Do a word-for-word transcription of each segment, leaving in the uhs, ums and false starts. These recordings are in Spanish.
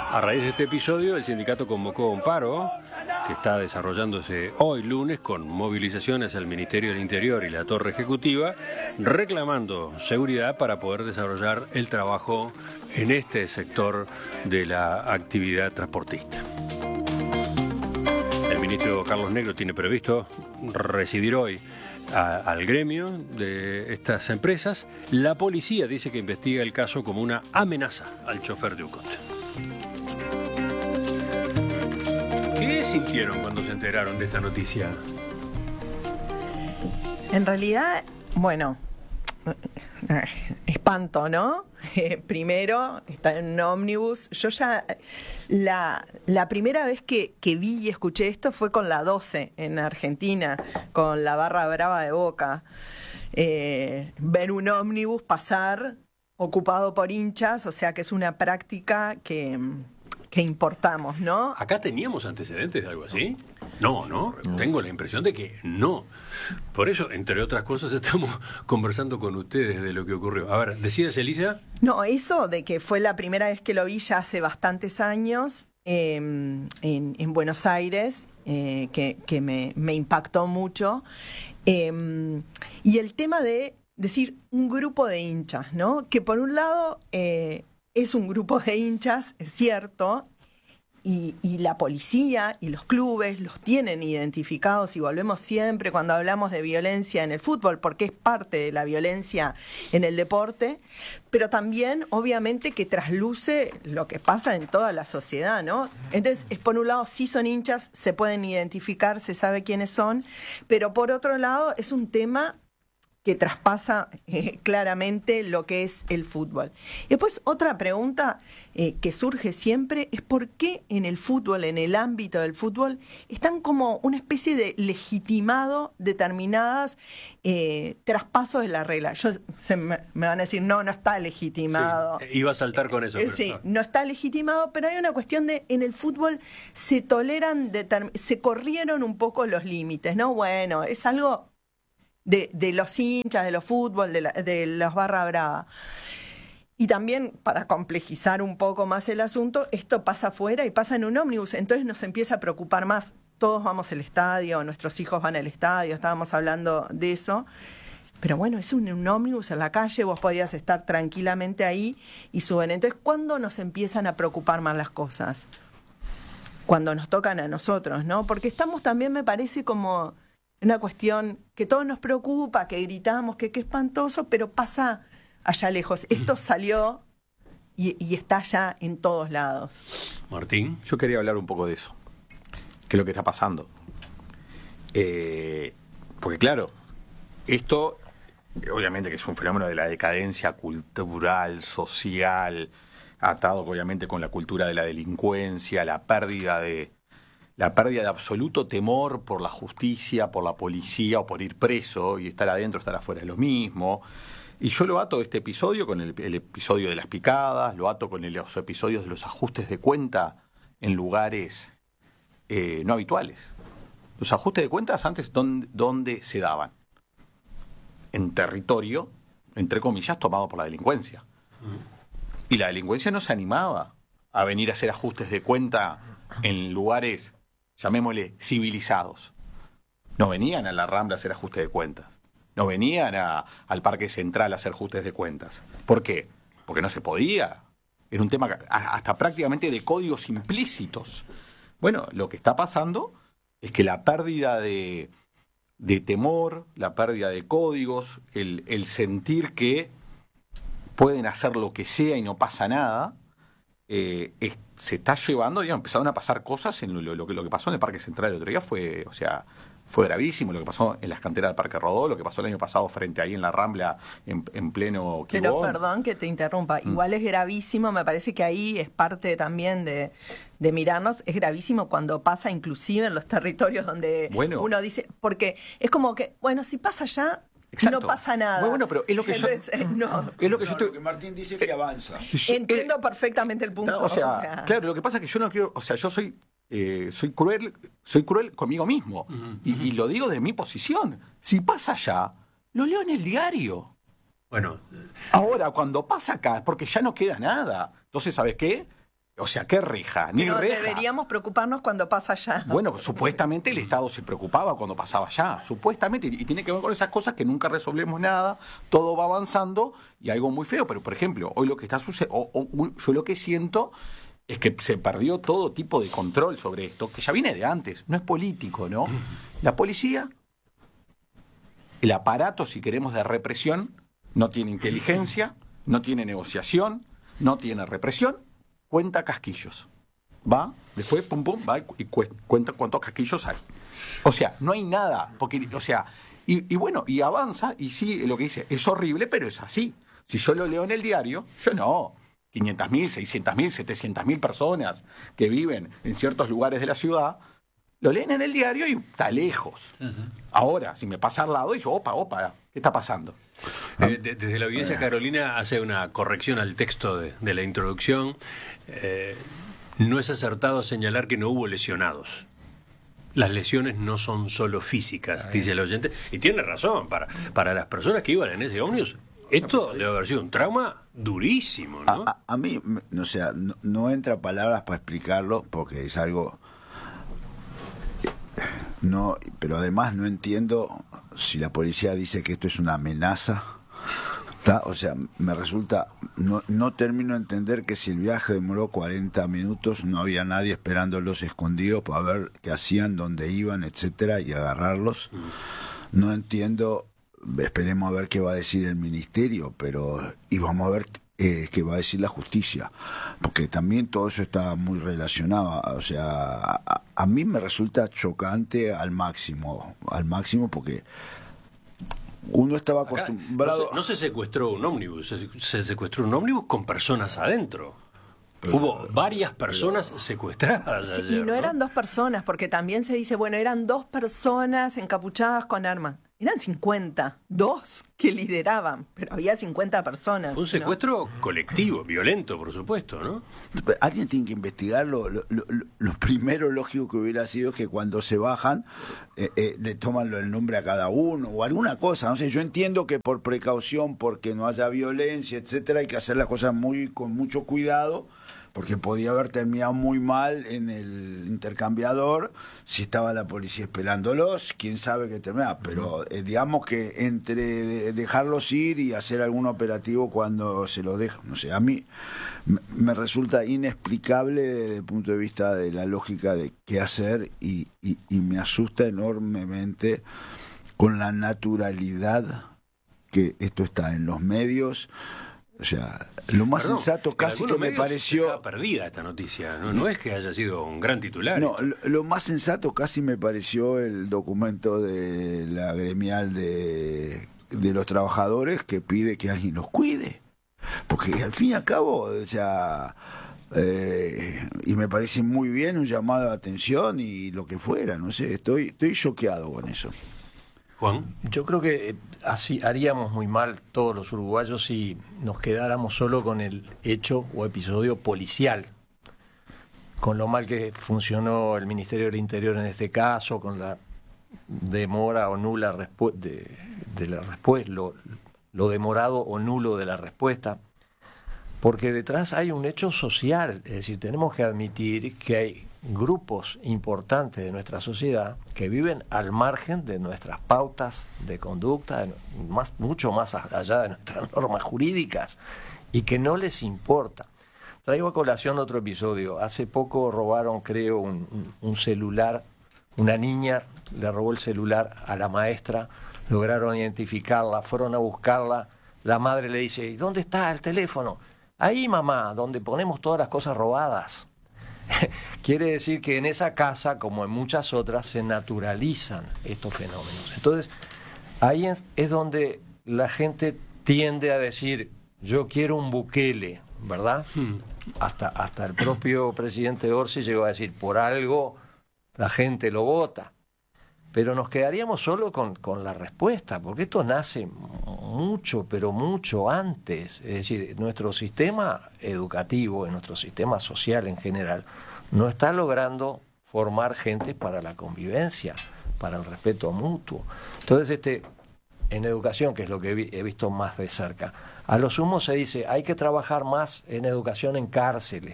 A raíz de este episodio, el sindicato convocó un paro que está desarrollándose hoy lunes con movilizaciones al Ministerio del Interior y la Torre Ejecutiva, reclamando seguridad para poder desarrollar el trabajo en este sector de la actividad transportista. El ministro Carlos Negro tiene previsto recibir hoy a, al gremio de estas empresas. La policía dice que investiga el caso como una amenaza al chofer de UCOT. ¿Qué sintieron cuando se enteraron de esta noticia? En realidad, bueno, espanto, ¿no? Eh, primero, está en un ómnibus. Yo ya, la, la primera vez que, que vi y escuché esto fue con la doce en Argentina, con la barra brava de Boca. Eh, ver un ómnibus pasar ocupado por hinchas, o sea que es una práctica que... que importamos, ¿no? ¿Acá teníamos antecedentes de algo así? No, ¿no? no. Tengo la impresión de que no. Por eso, entre otras cosas, estamos conversando con ustedes de lo que ocurrió. A ver, ¿decías, Elisa? No, eso de que fue la primera vez que lo vi ya hace bastantes años eh, en, en Buenos Aires, eh, que, que me, me impactó mucho. Eh, y el tema de decir un grupo de hinchas, ¿no? Que por un lado... Eh, es un grupo de hinchas, es cierto, y, y la policía y los clubes los tienen identificados, y volvemos siempre cuando hablamos de violencia en el fútbol, porque es parte de la violencia en el deporte, pero también, obviamente, que trasluce lo que pasa en toda la sociedad, ¿no? Entonces, es por un lado, sí son hinchas, se pueden identificar, se sabe quiénes son, pero por otro lado, es un tema que traspasa eh, claramente lo que es el fútbol. Y después otra pregunta eh, que surge siempre es por qué en el fútbol, en el ámbito del fútbol, están como una especie de legitimado determinadas eh, traspasos de la regla. Yo, se me, me van a decir, no, no está legitimado. Sí, iba a saltar con eso. Eh, pero sí, no. no está legitimado, pero hay una cuestión de, en el fútbol se toleran, determ- se corrieron un poco los límites, ¿no? Bueno, es algo... De, de los hinchas, de los fútbol, de, la, de los barra brava. Y también, para complejizar un poco más el asunto, esto pasa afuera y pasa en un ómnibus, entonces nos empieza a preocupar más. Todos vamos al estadio, nuestros hijos van al estadio, estábamos hablando de eso. Pero bueno, es un, un ómnibus en la calle, vos podías estar tranquilamente ahí y suben. Entonces, ¿cuándo nos empiezan a preocupar más las cosas? Cuando nos tocan a nosotros, ¿no? Porque estamos también, me parece, como... una cuestión que todos nos preocupa, que gritamos, que qué espantoso, pero pasa allá lejos. Esto salió y, y está ya en todos lados. Martín. Yo quería hablar un poco de eso, que es lo que está pasando. Eh, porque claro, esto obviamente que es un fenómeno de la decadencia cultural, social, atado obviamente con la cultura de la delincuencia, la pérdida de... la pérdida de absoluto temor por la justicia, por la policía o por ir preso, y estar adentro, estar afuera es lo mismo. Y yo lo ato este episodio con el, el episodio de las picadas, lo ato con el, los episodios de los ajustes de cuenta en lugares eh, no habituales. Los ajustes de cuentas antes, ¿dónde, dónde se daban? En territorio, entre comillas, tomado por la delincuencia. Y la delincuencia no se animaba a venir a hacer ajustes de cuenta en lugares... llamémosle civilizados. No venían a la Rambla a hacer ajustes de cuentas. No venían a, al Parque Central a hacer ajustes de cuentas. ¿Por qué? Porque no se podía. Era un tema hasta prácticamente de códigos implícitos. Bueno, lo que está pasando es que la pérdida de, de temor, la pérdida de códigos, el, el sentir que pueden hacer lo que sea y no pasa nada, Eh, es, se está llevando, ya empezaron a pasar cosas en lo, lo, lo, que, lo que pasó en el Parque Central el otro día fue, o sea, fue gravísimo, lo que pasó en las canteras del Parque Rodó, lo que pasó el año pasado frente ahí en la Rambla en, en pleno Quibón. Pero perdón que te interrumpa, mm. igual es gravísimo, me parece que ahí es parte también de, de mirarnos, es gravísimo cuando pasa inclusive en los territorios donde bueno. uno dice, porque es como que, bueno, si pasa allá... Exacto. No pasa nada. Bueno, bueno, pero es lo que Entonces, yo... no. Es lo que no, yo estoy... lo que Martín dice que avanza. Entiendo eh, perfectamente el punto. O sea, o sea, claro, lo que pasa es que yo no quiero... O sea, yo soy eh, soy cruel soy cruel conmigo mismo. Uh-huh. Y, y lo digo de mi posición. Si pasa allá, lo leo en el diario. Bueno. Ahora, cuando pasa acá, porque ya no queda nada. Entonces, ¿sabes qué? O sea, ¿qué reja? Ni Pero reja. deberíamos preocuparnos cuando pasa allá. Bueno, supuestamente el Estado se preocupaba cuando pasaba allá, supuestamente, y tiene que ver con esas cosas que nunca resolvemos nada, todo va avanzando y algo muy feo, pero por ejemplo, hoy lo que está sucediendo, yo lo que siento es que se perdió todo tipo de control sobre esto, que ya viene de antes, no es político, ¿no? La policía, el aparato, si queremos, de represión, no tiene inteligencia, no tiene negociación, no tiene represión, cuenta casquillos. Va, después, pum, pum, va y cuenta cuántos casquillos hay. O sea, no hay nada, porque, o sea, y, y bueno, y avanza, y sí, lo que dice, es horrible, pero es así. Si yo lo leo en el diario, yo no. quinientas mil, seiscientas mil, setecientas mil personas que viven en ciertos lugares de la ciudad, lo leen en el diario y está lejos. Uh-huh. Ahora, si me pasa al lado, digo, opa, opa, ¿qué está pasando? Eh, de, desde la audiencia, Carolina hace una corrección al texto de, de la introducción. Eh, no es acertado señalar que no hubo lesionados. Las lesiones no son solo físicas, dice el oyente. Y tiene razón, para, para las personas que iban en ese ómnibus, esto debe haber sido un trauma durísimo, ¿no? A, a, a mí, o sea, no, no entra palabras para explicarlo, porque es algo... No, pero además no entiendo si la policía dice que esto es una amenaza. ¿Tá? O sea, me resulta, no, no termino de entender que si el viaje demoró cuarenta minutos, no había nadie esperándolos escondidos para ver qué hacían, dónde iban, etcétera, y agarrarlos. No entiendo, esperemos a ver qué va a decir el ministerio, pero y vamos a ver eh, qué va a decir la justicia, porque también todo eso está muy relacionado. O sea, a, a mí me resulta chocante al máximo, al máximo porque uno estaba acostumbrado... Acá no, se, no se secuestró un ómnibus, se, se secuestró un ómnibus con personas adentro. Pero, hubo varias personas pero, secuestradas sí, ayer, y no, ¿no? eran dos personas, porque también se dice, bueno, eran dos personas encapuchadas con armas. Eran cincuenta, dos que lideraban, pero había cincuenta personas. Un secuestro ¿no? colectivo, violento, por supuesto, ¿no? Alguien tiene que investigarlo. Lo, lo, lo, lo primero lógico que hubiera sido que cuando se bajan eh, eh, le toman el nombre a cada uno o alguna cosa. No sé, yo entiendo que por precaución, porque no haya violencia, etcétera, hay que hacer las cosas muy con mucho cuidado, porque podía haber terminado muy mal en el intercambiador si estaba la policía esperándolos, quién sabe qué terminaba, pero eh, digamos que entre de dejarlos ir y hacer algún operativo cuando se los deja, no sé, a mí me, me resulta inexplicable desde el punto de vista de la lógica de qué hacer y, y, y me asusta enormemente con la naturalidad que esto está en los medios. O sea, lo más Perdón, sensato casi que me pareció... Estaba perdida esta noticia, ¿no? No es que haya sido un gran titular. No, lo, lo más sensato casi me pareció el documento de la gremial de, de los trabajadores que pide que alguien los cuide. Porque al fin y al cabo, o sea... Eh, y me parece muy bien un llamado de atención y lo que fuera, no sé, estoy, estoy choqueado con eso. Juan. Yo creo que así haríamos muy mal todos los uruguayos si nos quedáramos solo con el hecho o episodio policial, con lo mal que funcionó el Ministerio del Interior en este caso, con la demora o nula respu- de, de la respuesta, lo, lo demorado o nulo de la respuesta, porque detrás hay un hecho social, es decir, tenemos que admitir que hay grupos importantes de nuestra sociedad que viven al margen de nuestras pautas de conducta, más, mucho más allá de nuestras normas jurídicas, y que no les importa. Traigo a colación otro episodio. Hace poco robaron, creo, un, un, un celular. Una niña le robó el celular a la maestra, lograron identificarla, fueron a buscarla. La madre le dice, ¿y dónde está el teléfono? Ahí, mamá, donde ponemos todas las cosas robadas. Quiere decir que en esa casa, como en muchas otras, se naturalizan estos fenómenos. Entonces, ahí es donde la gente tiende a decir, yo quiero un Bukele, ¿verdad? Hmm. Hasta, hasta el propio presidente Orsi llegó a decir, por algo la gente lo vota. Pero nos quedaríamos solo con, con la respuesta, porque esto nace mucho, pero mucho antes. Es decir, nuestro sistema educativo, nuestro sistema social en general, no está logrando formar gente para la convivencia, para el respeto mutuo. Entonces, este, en educación, que es lo que he visto más de cerca, a lo sumo se dice, hay que trabajar más en educación en cárceles.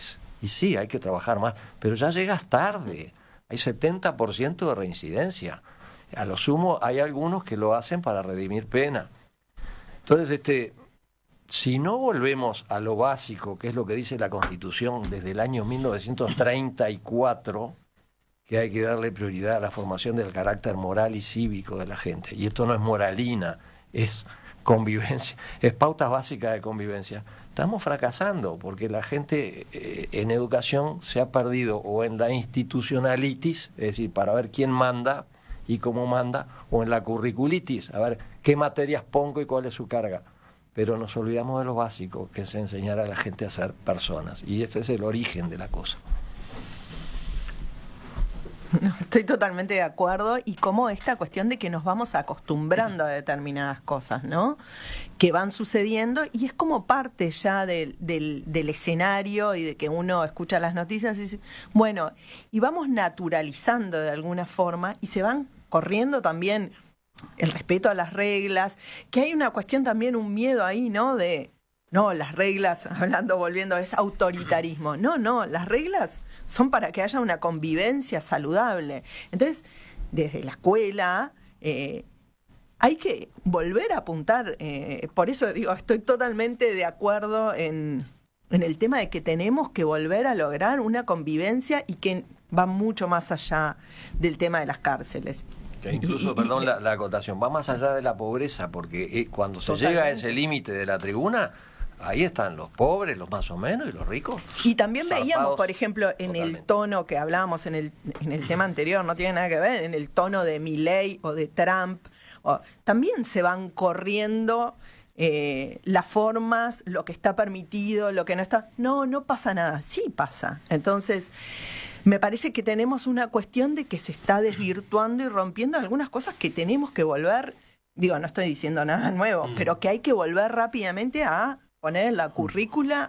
Y sí, hay que trabajar más, pero ya llegas tarde. Hay setenta por ciento de reincidencia. A lo sumo hay algunos que lo hacen para redimir pena. Entonces, este, si no volvemos a lo básico, que es lo que dice la Constitución desde el año mil novecientos treinta y cuatro, que hay que darle prioridad a la formación del carácter moral y cívico de la gente. Y esto no es moralina, es convivencia, es pautas básicas de convivencia. Estamos fracasando porque la gente eh, en educación se ha perdido o en la institucionalitis, es decir, para ver quién manda y cómo manda, o en la curriculitis, a ver qué materias pongo y cuál es su carga. Pero nos olvidamos de lo básico, que es enseñar a la gente a ser personas. Y este es el origen de la cosa. No, estoy totalmente de acuerdo, y como esta cuestión de que nos vamos acostumbrando a determinadas cosas, ¿no? Que van sucediendo y es como parte ya del, del, del escenario, y de que uno escucha las noticias y dice, bueno, y vamos naturalizando de alguna forma y se van corriendo también el respeto a las reglas, que hay una cuestión también, un miedo ahí, ¿no? De, no, las reglas, hablando, volviendo, es autoritarismo. No, no, las reglas son para que haya una convivencia saludable. Entonces, desde la escuela eh, hay que volver a apuntar. Eh, por eso digo, estoy totalmente de acuerdo en, en el tema de que tenemos que volver a lograr una convivencia y que va mucho más allá del tema de las cárceles. Que incluso, y, perdón, y, la, la acotación, va más allá de la pobreza, porque eh, cuando se totalmente. llega a ese límite de la tribuna, ahí están los pobres, los más o menos, y los ricos. Y también veíamos, por ejemplo, en totalmente. el tono que hablábamos en el, en el tema anterior, no tiene nada que ver, en el tono de Milei o de Trump, o, también se van corriendo eh, las formas, lo que está permitido, lo que no está. No, no pasa nada, sí pasa. Entonces, me parece que tenemos una cuestión de que se está desvirtuando y rompiendo algunas cosas que tenemos que volver, digo, no estoy diciendo nada nuevo, mm. pero que hay que volver rápidamente a poner en la currícula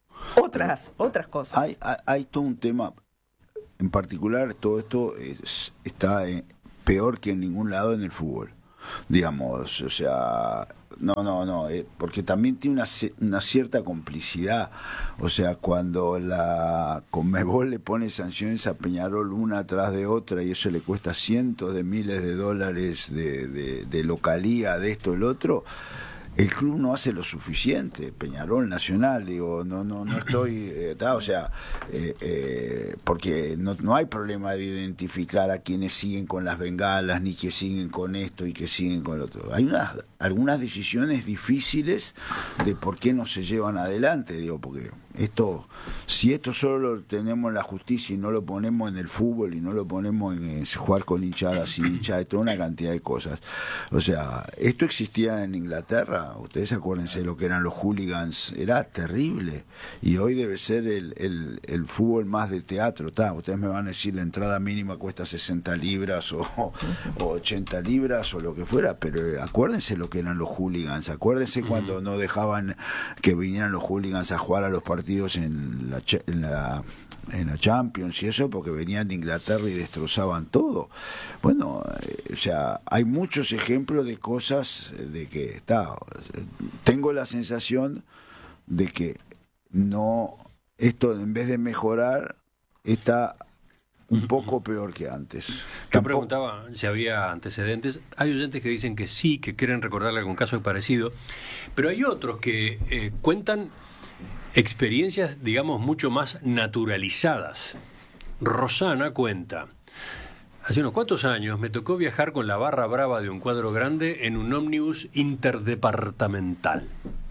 otras otras cosas. Hay, hay, hay todo un tema, en particular todo esto es, está eh, peor que en ningún lado en el fútbol, digamos, o sea, no, no, no, eh, porque también tiene una, una cierta complicidad, o sea, cuando la Conmebol le pone sanciones a Peñarol una atrás de otra y eso le cuesta cientos de miles de dólares de, de, de localía, de esto, el otro, el club no hace lo suficiente, Peñarol, Nacional, digo, no no no estoy, eh, o sea, eh, eh, porque no, no hay problema de identificar a quienes siguen con las bengalas, ni que siguen con esto y que siguen con lo otro. Hay unas algunas decisiones difíciles de por qué no se llevan adelante, digo, porque esto, si esto solo lo tenemos en la justicia y no lo ponemos en el fútbol y no lo ponemos en, en jugar con hinchadas, sin hinchadas, toda una cantidad de cosas. O sea, esto existía en Inglaterra, ustedes acuérdense de lo que eran los hooligans, era terrible, y hoy debe ser el, el, el fútbol más de teatro. Está, ustedes me van a decir la entrada mínima cuesta sesenta libras o, o ochenta libras o lo que fuera, pero acuérdense lo que eran los hooligans, acuérdense cuando no dejaban que vinieran los hooligans a jugar a los partidos en la, en la en la Champions y eso, porque venían de Inglaterra y destrozaban todo. Bueno, eh, o sea, hay muchos ejemplos de cosas de que está, tengo la sensación de que no, esto en vez de mejorar está un poco peor que antes. Yo Tampoco... preguntaba si había antecedentes. Hay oyentes que dicen que sí, que quieren recordarle algún caso parecido, pero hay otros que eh, cuentan experiencias, digamos, mucho más naturalizadas. Rosana cuenta: hace unos cuantos años me tocó viajar con la barra brava de un cuadro grande en un ómnibus interdepartamental.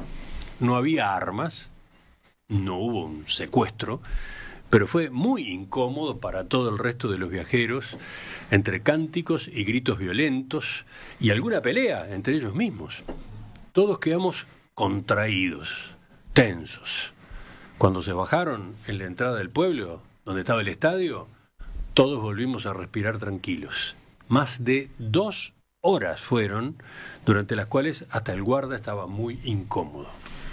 No había armas, no hubo un secuestro, pero fue muy incómodo para todo el resto de los viajeros, entre cánticos y gritos violentos y alguna pelea entre ellos mismos. Todos quedamos contraídos, tensos. Cuando se bajaron en la entrada del pueblo, donde estaba el estadio, todos volvimos a respirar tranquilos. Más de dos horas fueron, durante las cuales hasta el guarda estaba muy incómodo.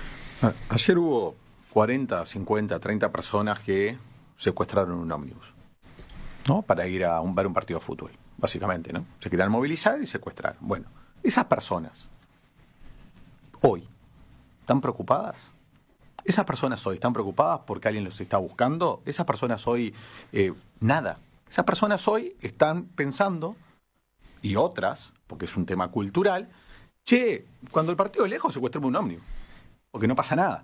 Ayer hubo cuarenta, cincuenta, treinta personas que secuestraron un ómnibus, ¿no? Para ir a un, ver un partido de fútbol, básicamente, ¿no? Se querían movilizar y secuestrar. Bueno, esas personas, hoy, ¿están preocupadas? ¿Esas personas hoy están preocupadas porque alguien los está buscando? ¿Esas personas hoy eh, nada? Esas personas hoy están pensando, y otras, porque es un tema cultural, che, cuando el partido es lejos, secuestremos un ómnibus, porque no pasa nada.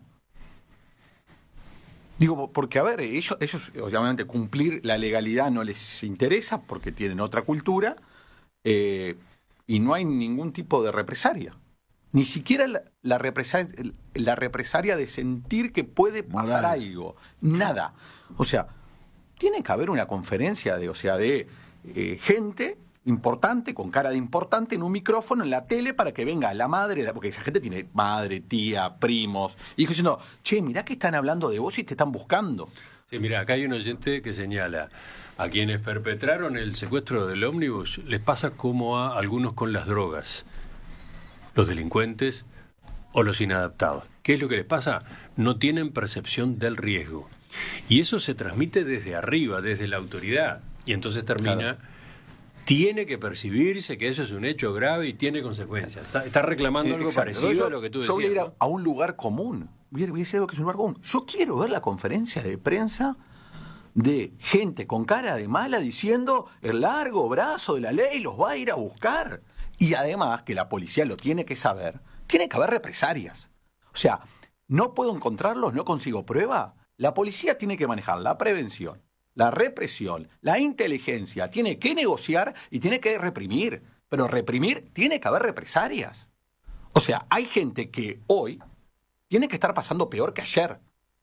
Digo, porque, a ver, ellos, ellos obviamente cumplir la legalidad no les interesa porque tienen otra cultura eh, y no hay ningún tipo de represalia. Ni siquiera la, la, represalia, la represalia de sentir que puede pasar Moral. algo. Nada. O sea, tiene que haber una conferencia de, o sea, de eh, gente importante, con cara de importante, en un micrófono, en la tele, para que venga la madre, porque esa gente tiene madre, tía, primos, y diciendo, che, mirá que están hablando de vos y te están buscando. Sí, mira, acá hay un oyente que señala, a quienes perpetraron el secuestro del ómnibus les pasa como a algunos con las drogas, los delincuentes o los inadaptados. ¿Qué es lo que les pasa? No tienen percepción del riesgo. Y eso se transmite desde arriba, desde la autoridad, y entonces termina... Claro. Tiene que percibirse que eso es un hecho grave y tiene consecuencias. Está, está reclamando eh, algo exacto. parecido yo, a lo que tú decías. Yo voy a ir a, ¿no? a un lugar común. Voy a, voy a decir algo que es un lugar común. Yo quiero ver la conferencia de prensa de gente con cara de mala diciendo el largo brazo de la ley los va a ir a buscar. Y además, que la policía lo tiene que saber, tiene que haber represalias. O sea, no puedo encontrarlos, no consigo prueba. La policía tiene que manejar la prevención, la represión, la inteligencia, tiene que negociar y tiene que reprimir. Pero reprimir, tiene que haber represalias. O sea, hay gente que hoy tiene que estar pasando peor que ayer.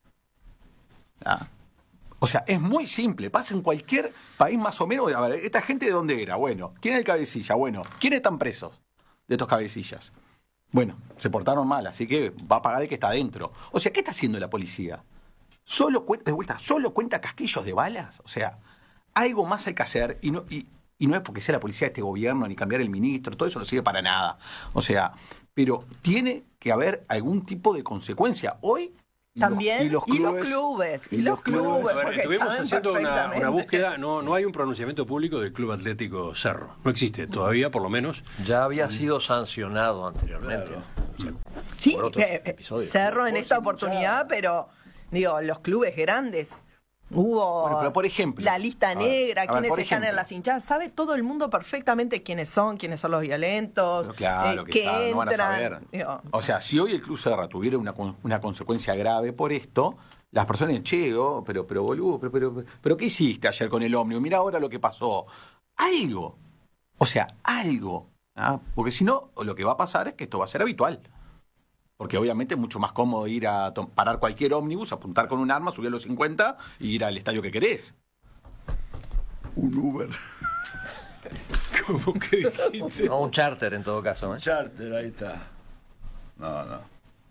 ¿Ah? O sea, es muy simple. Pasa en cualquier país más o menos. A ver, ¿esta gente de dónde era? Bueno, ¿quién es el cabecilla? Bueno, ¿quiénes están presos de estos cabecillas? Bueno, se portaron mal, así que va a pagar el que está adentro. O sea, ¿qué está haciendo la policía? Solo cuenta, de vuelta, solo cuenta casquillos de balas. O sea, algo más hay que hacer y no, y, y no es porque sea la policía de este gobierno ni cambiar el ministro, todo eso no sirve para nada. O sea, pero tiene que haber algún tipo de consecuencia. Hoy también y los, y los clubes, clubes y y los los clubes. clubes, A ver, porque estuvimos saben haciendo una, perfectamente. una búsqueda, no, no hay un pronunciamiento público del Club Atlético Cerro. No existe todavía, por lo menos. Ya había sido sancionado anteriormente. Claro. O sea, Sí, por otros eh, episodios. Cerro en Por esta si oportunidad, mucha- pero digo, los clubes grandes. Hubo Bueno, pero por ejemplo, la lista a ver, negra, a ver, quiénes por están en ejemplo. las hinchadas. Sabe todo el mundo perfectamente quiénes son, quiénes son los violentos, Pero claro eh, que, que saben, no van a entran. saber. Digo, O sea, si hoy el Club Serra tuviera una, con- una consecuencia grave por esto, las personas dicen, che, oh, pero, pero boludo, pero, pero, pero ¿qué hiciste ayer con el ómnibus? Mira ahora lo que pasó. Algo. O sea, algo. ¿Ah? Porque si no, lo que va a pasar es que esto va a ser habitual. Porque obviamente es mucho más cómodo ir a to- parar cualquier ómnibus, apuntar con un arma, subir a los cincuenta y ir al estadio que querés. Un Uber. ¿Cómo que dijiste? No, un charter en todo caso. ¿eh? Charter, ahí está. No, no.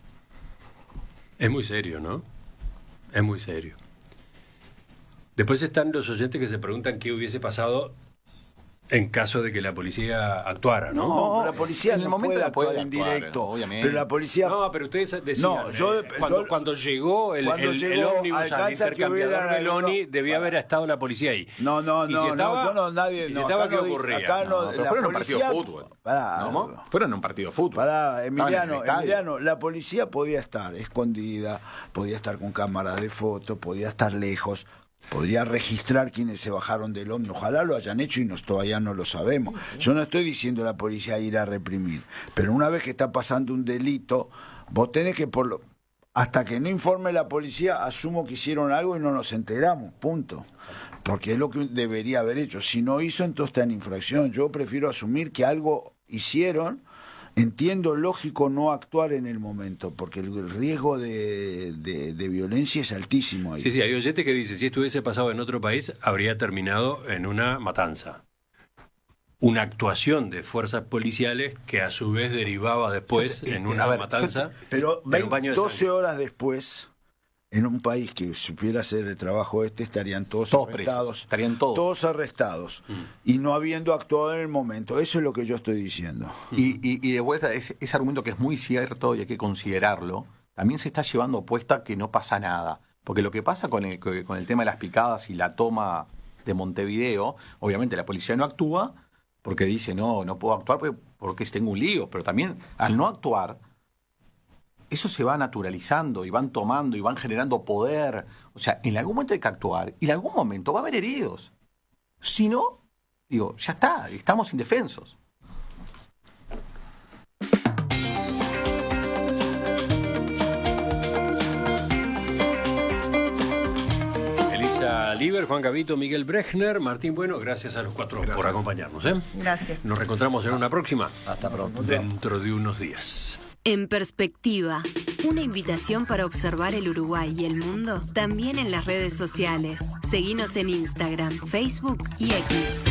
Es muy serio, ¿no? Es muy serio. Después están los oyentes que se preguntan qué hubiese pasado en caso de que la policía actuara, ¿no? No, pero la policía en el no momento puede no puede actuar en actuar, directo. obviamente. Pero la policía... No, pero ustedes decían, No, yo- eh, cuando, yo- cuando llegó el, cuando el, llegó, el ómnibus al alcanza que intercambiador hubiera Meloni, alguno- debía haber estado la policía ahí. No, no, Y si no, estaba- no, yo no, nadie... y si no, estaba, acá ¿qué no di- ocurría? Acá no, No, pero la fueron a un partido de policía- fútbol. Pará, ¿No? Fueron a un partido de fútbol. Pará, Estaban en Emiliano, el estadio. Emiliano, la policía podía estar escondida, podía estar con cámaras de foto, podía estar lejos, podría registrar quienes se bajaron del ómnibus. Ojalá lo hayan hecho y nos, todavía no lo sabemos. Yo no estoy diciendo a la policía ir a reprimir, pero una vez que está pasando un delito, vos tenés que, por lo, hasta que no informe la policía, asumo que hicieron algo y no nos enteramos, punto. Porque es lo que debería haber hecho. Si no hizo, entonces está en infracción. Yo prefiero asumir que algo hicieron. Entiendo lógico no actuar en el momento, porque el riesgo de, de, de violencia es altísimo ahí. Sí, sí, hay oyentes que dicen, si esto hubiese pasado en otro país, habría terminado en una matanza. Una actuación de fuerzas policiales que a su vez derivaba después Yo te- en eh, una a ver, matanza. Pero en un veinte, baño de doce sangre. horas después, en un país que supiera hacer el trabajo este, estarían todos, Todos arrestados. presos, estarían todos. arrestados. Y no habiendo actuado en el momento. Eso es lo que yo estoy diciendo. Y, y, y de vuelta, ese, ese argumento que es muy cierto y hay que considerarlo, también se está llevando puesta que no pasa nada. Porque lo que pasa con el, con el tema de las picadas y la toma de Montevideo, obviamente la policía no actúa porque dice, no, no puedo actuar porque, porque tengo un lío. Pero también, al no actuar, eso se va naturalizando y van tomando y van generando poder. O sea, en algún momento hay que actuar y en algún momento va a haber heridos. Si no, digo, ya está, estamos indefensos. Elisa Liber, Juan Gavito, Miguel Brechner, Martín Bueno, gracias a los cuatro gracias. por acompañarnos. ¿eh? Gracias. Nos reencontramos en una próxima. Hasta pronto. Dentro de unos días. En Perspectiva, una invitación para observar el Uruguay y el mundo también en las redes sociales. Seguinos en Instagram, Facebook y X.